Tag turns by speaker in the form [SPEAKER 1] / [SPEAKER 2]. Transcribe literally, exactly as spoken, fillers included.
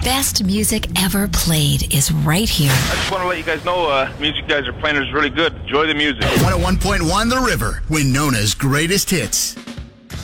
[SPEAKER 1] best music ever played is right here.
[SPEAKER 2] I just want to let you guys know, uh, music you guys are playing is really good. Enjoy the music.
[SPEAKER 3] one oh one point one The River, Winona's greatest hits.